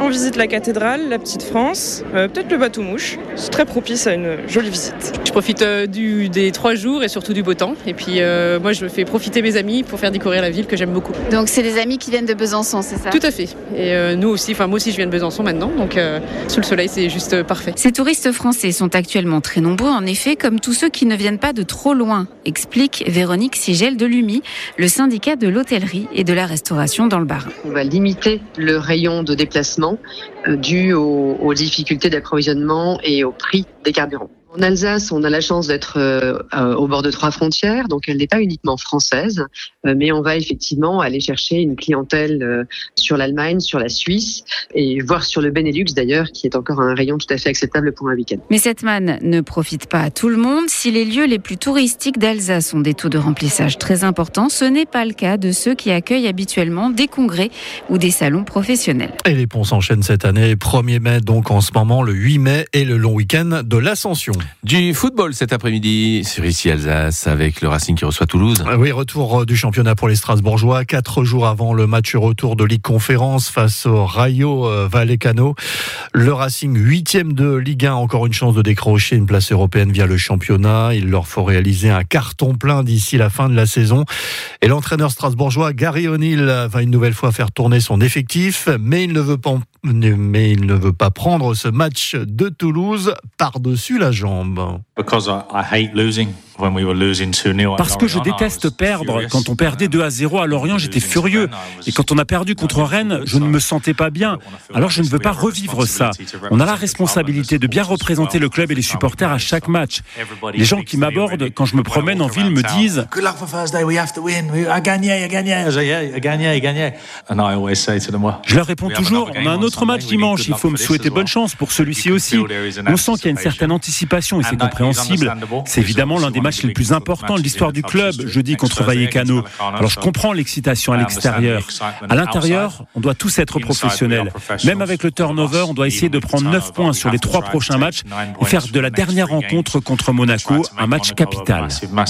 On visite la cathédrale, la Petite France, peut-être le bateau-mouche. C'est très propice à une jolie visite. Je profite des 3 jours et surtout du beau temps. Et puis moi, je fais profiter mes amis pour faire découvrir la ville que j'aime beaucoup. Donc c'est des amis qui viennent de Besançon, c'est ça ? Tout à fait. Et nous aussi, moi aussi je viens de Besançon maintenant, donc sous le soleil c'est juste parfait. Ces touristes français sont actuellement très nombreux, en effet, comme tous ceux qui ne viennent pas de trop loin, explique Véronique Sigel de l'UMI, le syndicat de l'hôtellerie et de la restauration dans le Bas-Rhin. On va limiter le rayon de déplacement dû aux difficultés d'approvisionnement et au prix des carburants. En Alsace, on a la chance d'être au bord de 3 frontières, donc elle n'est pas uniquement française, mais on va effectivement aller chercher une clientèle sur l'Allemagne, sur la Suisse, et voire sur le Benelux d'ailleurs, qui est encore un rayon tout à fait acceptable pour un week-end. Mais cette manne ne profite pas à tout le monde. Si les lieux les plus touristiques d'Alsace ont des taux de remplissage très importants, ce n'est pas le cas de ceux qui accueillent habituellement des congrès ou des salons professionnels. Et les ponts s'enchaînent cette année, 1er mai donc en ce moment, le 8 mai et le long week-end de l'Ascension. Du football cet après-midi sur ici Alsace avec le Racing qui reçoit Toulouse. Oui, retour du championnat pour les Strasbourgeois, 4 jours avant le match retour de Ligue Conférence face au Rayo Vallecano. Le Racing 8e de Ligue 1, encore une chance de décrocher une place européenne via le championnat. Il leur faut réaliser un carton plein d'ici la fin de la saison. Et l'entraîneur strasbourgeois Gary O'Neill va une nouvelle fois faire tourner son effectif, mais il ne veut pas prendre ce match de Toulouse par-dessus la jambe. Parce que je déteste perdre. Quand on perdait 2-0 à Lorient, j'étais furieux. Et quand on a perdu contre Rennes, je ne me sentais pas bien. Alors je ne veux pas revivre ça. On a la responsabilité de bien représenter le club et les supporters à chaque match. Les gens qui m'abordent quand je me promène en ville me disent « Je leur réponds toujours « On a un autre match dimanche, il faut me souhaiter bonne chance pour celui-ci aussi. » On sent qu'il y a une certaine anticipation et c'est compréhensible. C'est évidemment l'un des matchs les plus importants de l'histoire du club, jeudi contre Vallecano. Alors je comprends l'excitation à l'extérieur. À l'intérieur, on doit tous être professionnels. Même avec le turnover, on doit essayer de prendre 9 points sur les 3 prochains matchs et faire de la dernière rencontre contre Monaco un match capital.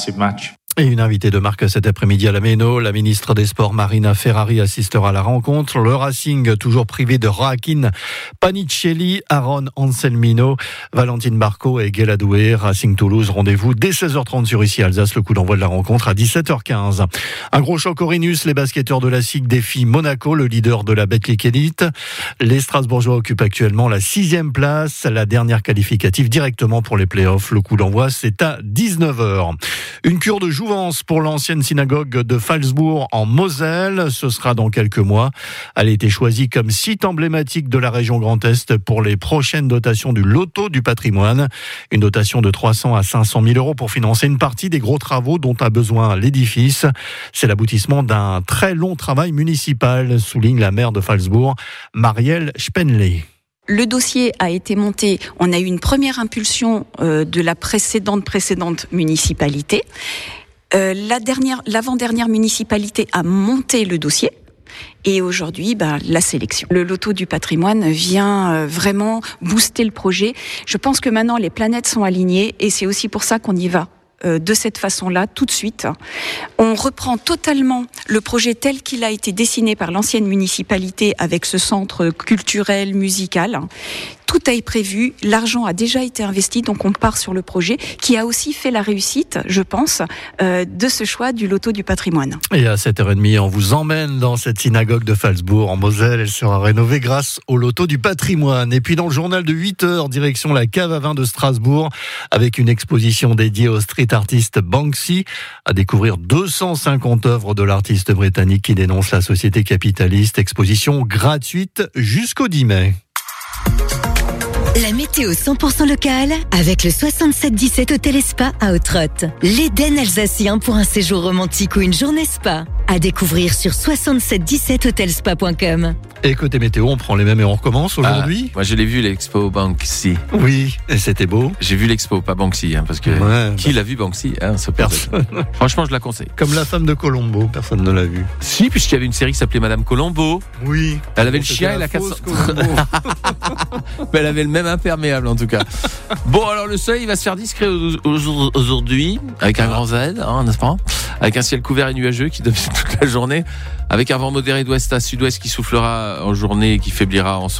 Et une invitée de marque cet après-midi à la Méno, la ministre des Sports Marina Ferrari assistera à la rencontre. Le Racing toujours privé de Joaquin Panicelli, Aaron Anselmino, Valentine Barco et Guéladoué. Racing Toulouse, rendez-vous dès 16h30 sur ici Alsace. Le coup d'envoi de la rencontre à 17h15. Un gros choc au Rhinus, les basketteurs de la SIG défient Monaco, le leader de la Betclic Elite. Les Strasbourgeois occupent actuellement la 6e place, la dernière qualificative directement pour les playoffs. Le coup d'envoi, c'est à 19h. Une cure de jouvence pour l'ancienne synagogue de Phalsbourg en Moselle. Ce sera dans quelques mois. Elle a été choisie comme site emblématique de la région Grand Est pour les prochaines dotations du loto du patrimoine. Une dotation de 300 à 500 000 euros pour financer une partie des gros travaux dont a besoin l'édifice. C'est l'aboutissement d'un très long travail municipal, souligne la maire de Phalsbourg, Marielle Spenley. Le dossier a été monté, on a eu une première impulsion de la précédente municipalité. L'avant-dernière municipalité a monté le dossier. Et aujourd'hui, la sélection. Le loto du patrimoine vient vraiment booster le projet. Je pense que maintenant les planètes sont alignées et c'est aussi pour ça qu'on y va. De cette façon-là, tout de suite. On reprend totalement le projet tel qu'il a été dessiné par l'ancienne municipalité avec ce centre culturel, musical. Tout a été prévu, l'argent a déjà été investi, donc on part sur le projet qui a aussi fait la réussite, je pense, de ce choix du loto du patrimoine. Et à 7h30, on vous emmène dans cette synagogue de Phalsbourg en Moselle. Elle sera rénovée grâce au loto du patrimoine. Et puis dans le journal de 8h, direction la cave à vin de Strasbourg avec une exposition dédiée au street artiste Banksy, à découvrir 250 œuvres de l'artiste britannique qui dénonce la société capitaliste. Exposition gratuite jusqu'au 10 mai. La météo 100% locale avec le 6717 Hôtel et Spa à Autrotte. L'Éden alsacien pour un séjour romantique ou une journée spa. À découvrir sur 6717hotelspa.com. Et côté météo, on prend les mêmes et on recommence aujourd'hui. Moi, je l'ai vu, l'expo Banksy. Oui, et c'était beau. J'ai vu l'expo, pas Banksy, parce que qui l'a vu Banksy, personne. Franchement, je la conseille. Comme la femme de Colombo, personne ne l'a vu. Si, puisqu'il y avait une série qui s'appelait Madame Colombo. Oui. Elle avait le chien et la 400. Mais elle avait le même imperméable, en tout cas. Bon, alors le soleil, il va se faire discret aujourd'hui, avec un grand Z, n'est-ce pas ? Avec un ciel couvert et nuageux qui domine toute la journée, avec un vent modéré d'ouest à sud-ouest qui soufflera en journée et qui faiblira en soirée.